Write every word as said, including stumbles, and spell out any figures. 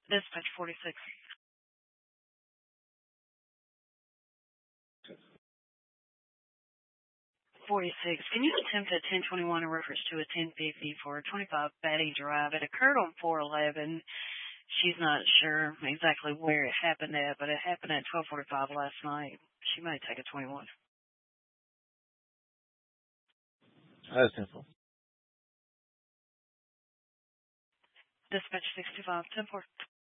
Dispatch forty-six. forty-six. Can you attempt a ten twenty-one in reference to a ten fifty for twenty-five Batty Drive? It occurred on four eleven. She's not sure exactly where it happened at, but it happened at twelve forty-five last night. She may take a twenty-one. That's simple. Dispatch sixty-five, ten four.